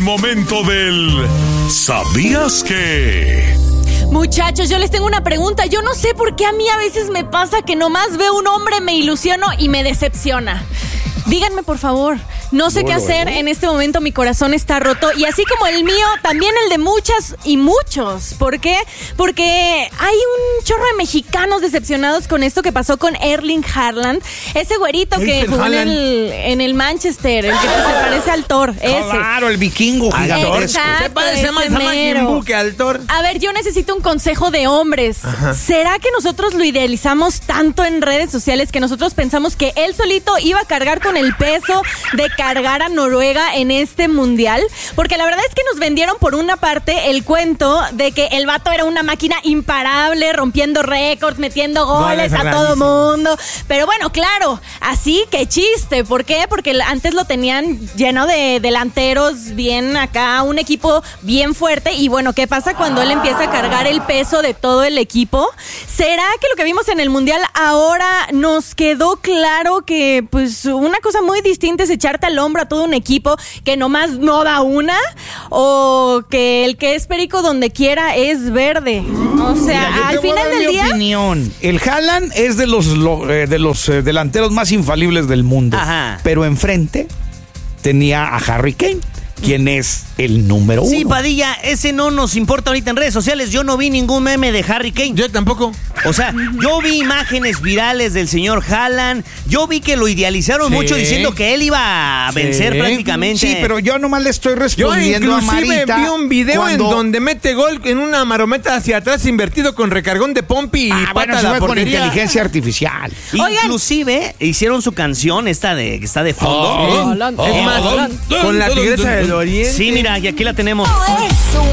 momento del ¿sabías qué? Muchachos, yo les tengo una pregunta. Yo no sé por qué a mí a veces me pasa que nomás veo un hombre, me ilusiono y me decepciona. Díganme, por favor. No sé qué hacer. En este momento mi corazón está roto. Y así como el mío, también el de muchas y muchos. ¿Por qué? Porque hay un chorro de mexicanos decepcionados con esto que pasó con Erling Haaland. Ese güerito que jugó en el Manchester, el que se parece al Thor. Ese. Claro, el vikingo gigantesco. Se parece más a Majin Buu que al Thor. A ver, yo necesito un consejo de hombres. Ajá. ¿Será que nosotros lo idealizamos tanto en redes sociales que nosotros pensamos que él solito iba a cargar con el peso de cargar a Noruega en este mundial? Porque la verdad es que nos vendieron por una parte el cuento de que el vato era una máquina imparable, rompiendo récords, metiendo goles a todo mundo. Pero bueno, claro, así que chiste. ¿Por qué? Porque antes lo tenían lleno de delanteros bien acá, un equipo bien fuerte. Y bueno, ¿qué pasa cuando él empieza a cargar el peso de todo el equipo? ¿Será que lo que vimos en el mundial ahora nos quedó claro que pues una cosa muy distinta es echarte al hombro a todo un equipo que nomás no da una? ¿O que el que es perico donde quiera es verde? O sea, mira, al final del día... Opinión. El Haaland es de los delanteros más infalibles del mundo. Ajá. Pero enfrente tenía a Harry Kane, quien es el número 1. Sí, Padilla, ese no nos importa ahorita en redes sociales. Yo no vi ningún meme de Harry Kane. Yo tampoco. O sea, yo vi imágenes virales del señor Haaland. Yo vi que lo idealizaron mucho diciendo que él iba a vencer prácticamente. Sí, pero yo nomás le estoy respondiendo a Marita. Yo inclusive vi un video en donde mete gol en una marometa hacia atrás invertido con recargón de pompi y pata a la con portería. inteligencia artificial. Oigan. Inclusive hicieron su canción esta que está de fondo. Es más, con la tigresa del oriente. Sí, mira, y aquí la tenemos.